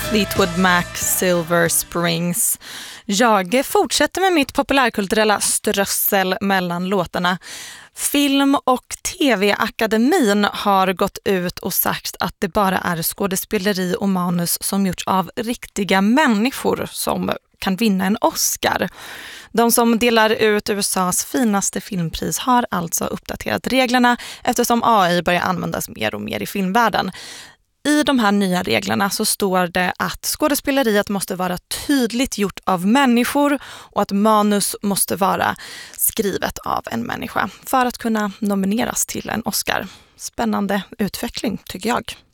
Fleetwood Mac, Silver Springs. Jag fortsätter med mitt populärkulturella strössel mellan låtarna. Film- och TV-akademin har gått ut och sagt att det bara är skådespeleri och manus som gjorts av riktiga människor som kan vinna en Oscar. De som delar ut USAs finaste filmpris har alltså uppdaterat reglerna eftersom AI börjar användas mer och mer i filmvärlden. I de här nya reglerna så står det att skådespeleriet måste vara tydligt gjort av människor och att manus måste vara skrivet av en människa för att kunna nomineras till en Oscar. Spännande utveckling tycker jag.